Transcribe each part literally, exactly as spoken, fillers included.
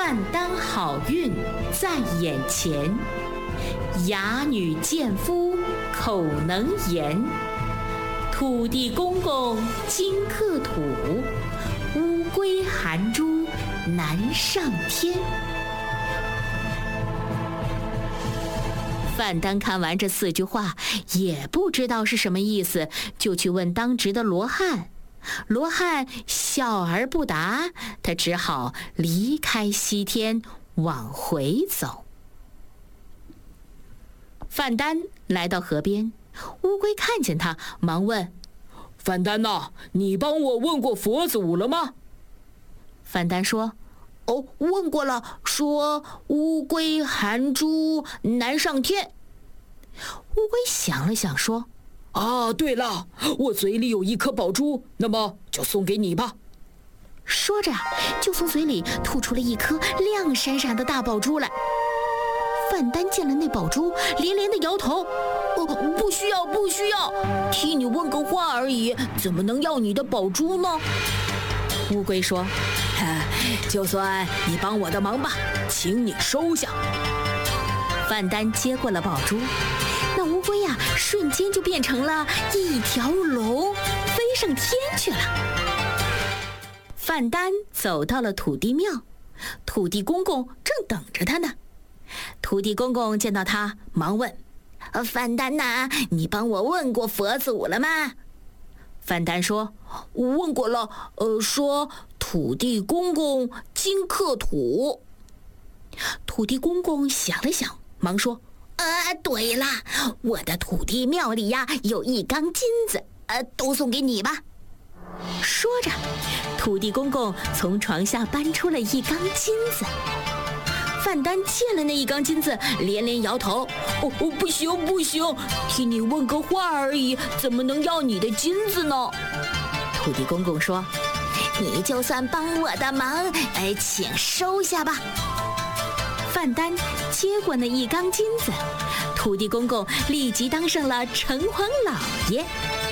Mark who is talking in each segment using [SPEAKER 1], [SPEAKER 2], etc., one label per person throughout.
[SPEAKER 1] 范丹好运在眼前，哑女见夫口能言。土地公公金克土，乌龟含珠难上天。范丹看完这四句话，也不知道是什么意思，就去问当值的罗汉。罗汉笑而不答，他只好离开西天往回走。范丹来到河边，乌龟看见他，忙问：
[SPEAKER 2] 范丹呐，你帮我问过佛祖了吗？
[SPEAKER 1] 范丹说：哦，问过了，说乌龟含珠难上天。乌龟想了想说：
[SPEAKER 2] 啊，对了，我嘴里有一颗宝珠，那么就送给你吧。
[SPEAKER 1] 说着，就从嘴里吐出了一颗亮闪闪的大宝珠来。范丹见了那宝珠，连连的摇头：哦，不需要，不需要，替你问个话而已，怎么能要你的宝珠呢？乌龟说：
[SPEAKER 2] 就算你帮我的忙吧，请你收下。
[SPEAKER 1] 范丹接过了宝珠，那乌龟呀、啊，瞬间就变成了一条龙，飞上天去了。范丹走到了土地庙，土地公公正等着他呢。土地公公见到他，忙问：范丹呐，你帮我问过佛祖了吗？范丹说：问过了，呃，说土地公公金克土。土地公公想了想，忙说：呃，对了，我的土地庙里呀有一缸金子，呃，都送给你吧。说着，土地公公从床下搬出了一缸金子。范丹见了那一缸金子，连连摇头：哦哦，不行不行，替你问个话而已，怎么能要你的金子呢？土地公公说：你就算帮我的忙，哎，请收下吧。范丹接过那一缸金子，土地公公立即当上了城隍老爷。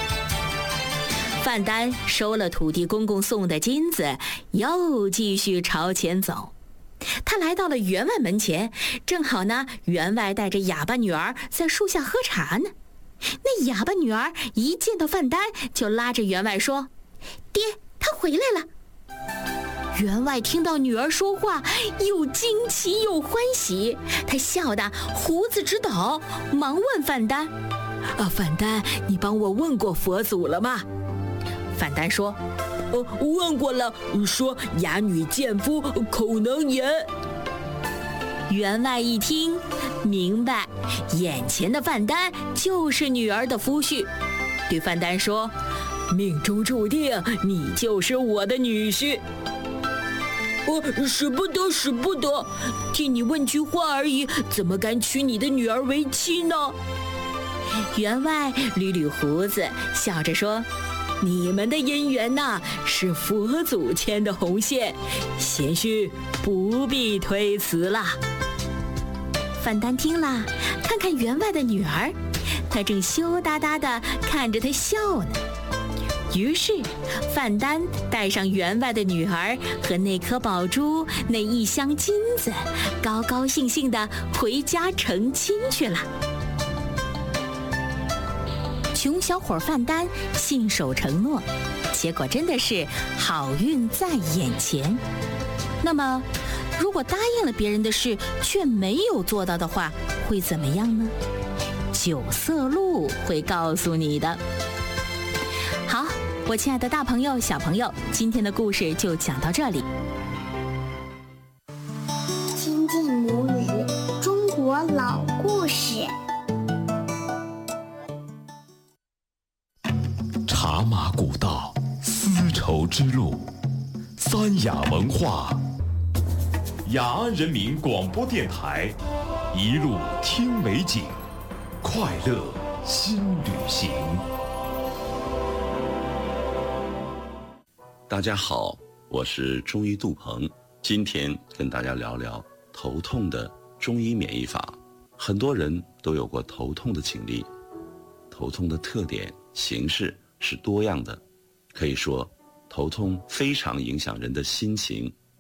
[SPEAKER 1] 范丹收了土地公公送的金子，又继续朝前走。他来到了员外门前，正好呢，员外带着哑巴女儿在树下喝茶呢。那哑巴女儿一见到范丹，就拉着员外说：爹，他回来了。员外听到女儿说话，又惊奇又欢喜，他笑得胡子直抖，忙问范丹：
[SPEAKER 2] 啊，范丹，你帮我问过佛祖了吗？
[SPEAKER 1] 范丹说：
[SPEAKER 2] 呃，问过了，说哑女见夫口能言。
[SPEAKER 1] 员外一听，明白眼前的范丹就是女儿的夫婿，对范丹说：
[SPEAKER 2] 命中注定，你就是我的女婿。我使不得，使不得，替你问句话而已，怎么敢娶你的女儿为妻呢？
[SPEAKER 1] 员外捋捋胡子，笑着说：
[SPEAKER 2] 你们的姻缘呐、啊，是佛祖牵的红线，贤婿不必推辞了。
[SPEAKER 1] 范丹听了，看看员外的女儿，他正羞答答地看着他笑呢。于是，范丹带上员外的女儿和那颗宝珠、那一箱金子，高高兴兴地回家成亲去了。穷小伙范丹信守承诺，结果真的是好运在眼前。那么，如果答应了别人的事却没有做到的话，会怎么样呢？九色鹿会告诉你的。好，我亲爱的大朋友小朋友，今天的故事就讲到这里。
[SPEAKER 3] 亲近母语，中国老故事。
[SPEAKER 4] 茶马古道，丝绸之路，三雅文化，雅安人民广播电台，一路听美景，快乐新旅行。
[SPEAKER 5] 大家好，我是中医杜鹏，今天跟大家聊聊头痛的中医免疫法。很多人都有过头痛的经历，头痛的特点、形式是多样的，可以说头痛非常影响人的心情、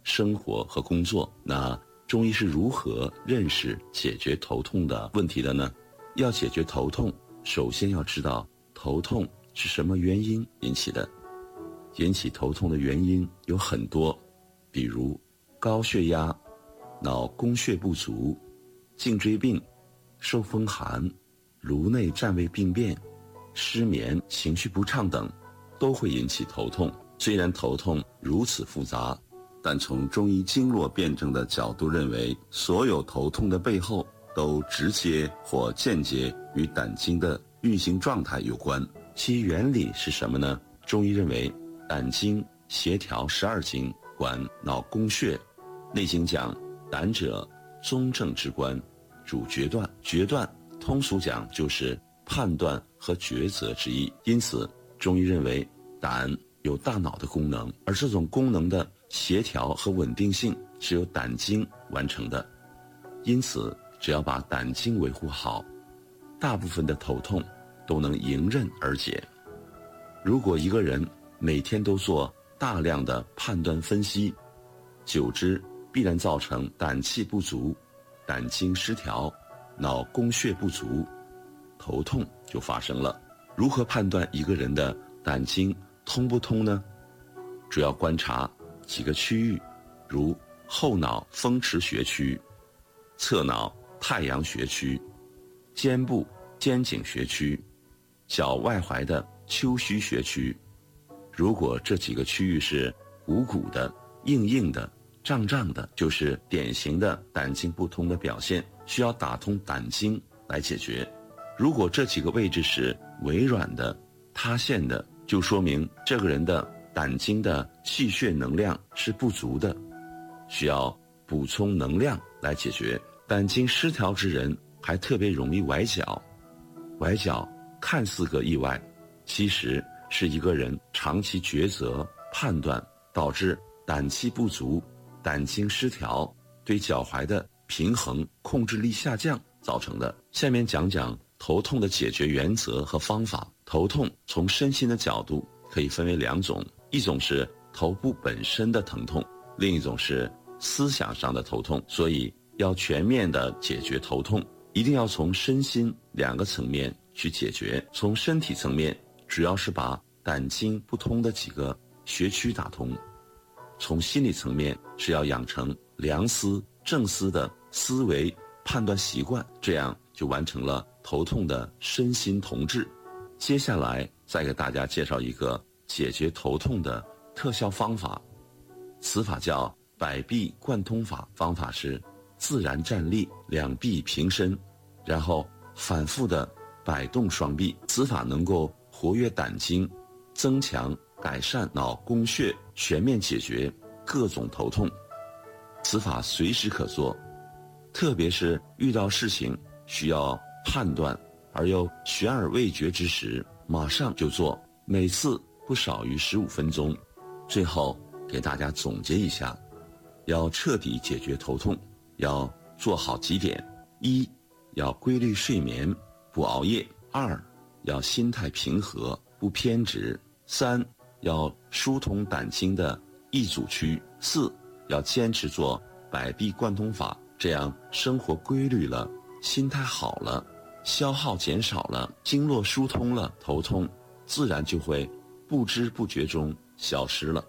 [SPEAKER 5] 生活和工作。那中医是如何认识解决头痛的问题的呢？要解决头痛，首先要知道头痛是什么原因引起的。引起头痛的原因有很多，比如高血压、脑供血不足、颈椎病、受风寒、颅内占位病变、失眠、情绪不畅等，都会引起头痛。虽然头痛如此复杂，但从中医经络辩证的角度认为，所有头痛的背后都直接或间接与胆经的运行状态有关。其原理是什么呢？中医认为，胆经协调十二经，管脑供血。内经讲，胆者宗正之官，主决断。决断通俗讲就是判断和抉择之意。因此中医认为胆有大脑的功能，而这种功能的协调和稳定性是由胆经完成的。因此只要把胆经维护好，大部分的头痛都能迎刃而解。如果一个人每天都做大量的判断分析，久之必然造成胆气不足、胆经失调、脑供血不足，头痛就发生了。如何判断一个人的胆经通不通呢？主要观察几个区域，如后脑风池穴区、侧脑太阳穴区、肩部肩颈穴区、脚外踝的丘虚穴区。如果这几个区域是鼓鼓的、硬硬的、胀胀的，就是典型的胆经不通的表现，需要打通胆经来解决。如果这几个位置是微软的、塌陷的，就说明这个人的胆经的气血能量是不足的，需要补充能量来解决。胆经失调之人还特别容易崴脚，崴脚看似个意外，其实是一个人长期抉择判断导致胆气不足、胆经失调，对脚踝的平衡控制力下降造成的。下面讲讲头痛的解决原则和方法。头痛从身心的角度可以分为两种，一种是头部本身的疼痛，另一种是思想上的头痛。所以要全面的解决头痛，一定要从身心两个层面去解决。从身体层面，主要是把胆经不通的几个穴区打通；从心理层面，是要养成良思、正思的思维判断习惯，这样就完成了头痛的身心同治。接下来再给大家介绍一个解决头痛的特效方法，此法叫百臂贯通法。方法是自然站立，两臂平伸，然后反复的摆动双臂。此法能够活跃胆经，增强改善脑供血，全面解决各种头痛。此法随时可做，特别是遇到事情需要判断而又悬而未决之时，马上就做，每次不少于十五分钟。最后给大家总结一下，要彻底解决头痛，要做好几点：一，要规律睡眠，不熬夜；二，要心态平和，不偏执；三，要疏通胆经的易阻区；四，要坚持做百臂贯通法，这样生活规律了，心态好了，消耗减少了，经络疏通了，头痛自然就会不知不觉中消失了。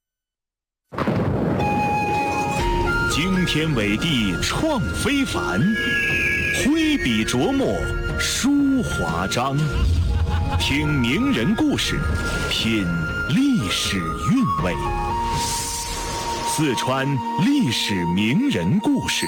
[SPEAKER 4] 惊天伟地创非凡，挥笔琢磨书华章。听名人故事，品历史韵味。四川历史名人故事。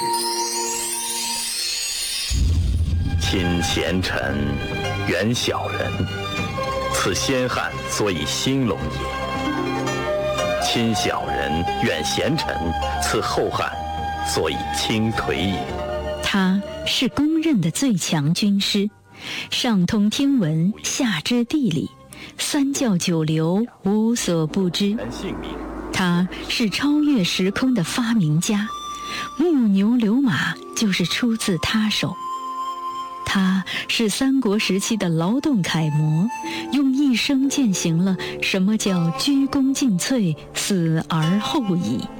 [SPEAKER 6] 亲贤臣，远小人，此先汉所以兴隆也；亲小人，远贤臣，此后汉所以倾颓也。
[SPEAKER 1] 他是公认的最强军师，上通天文，下知地理，三教九流无所不知。他是超越时空的发明家，木牛流马就是出自他手。他是三国时期的劳动楷模，用一生践行了什么叫鞠躬尽瘁，死而后已。